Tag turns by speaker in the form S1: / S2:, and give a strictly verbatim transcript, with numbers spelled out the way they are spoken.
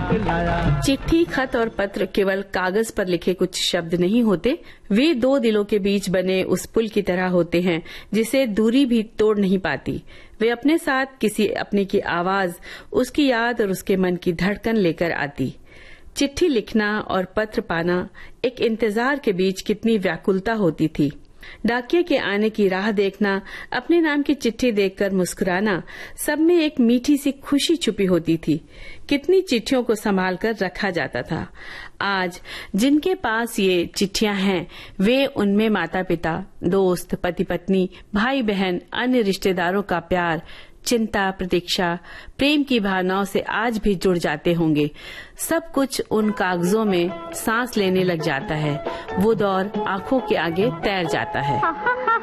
S1: लाया।
S2: चिट्ठी, खत और पत्र केवल कागज पर लिखे कुछ शब्द नहीं होते, वे दो दिलों के बीच बने उस पुल की तरह होते हैं जिसे दूरी भी तोड़ नहीं पाती। वे अपने साथ किसी अपने की आवाज, उसकी याद और उसके मन की धड़कन लेकर आती। चिट्ठी लिखना और पत्र पाना, एक इंतजार के बीच कितनी व्याकुलता होती थी। डाकिये के आने की राह देखना, अपने नाम की चिट्ठी देखकर मुस्कुराना, सब में एक मीठी सी खुशी छुपी होती थी। कितनी चिट्ठियों को संभाल कर रखा जाता था। आज जिनके पास ये चिट्ठियां हैं, वे उनमें माता पिता, दोस्त, पति पत्नी, भाई बहन, अन्य रिश्तेदारों का प्यार, चिंता, प्रतीक्षा, प्रेम की भावनाओं से आज भी जुड़ जाते होंगे। सब कुछ उन कागजों में सांस लेने लग जाता है। वो दौर आंखों के आगे तैर जाता है।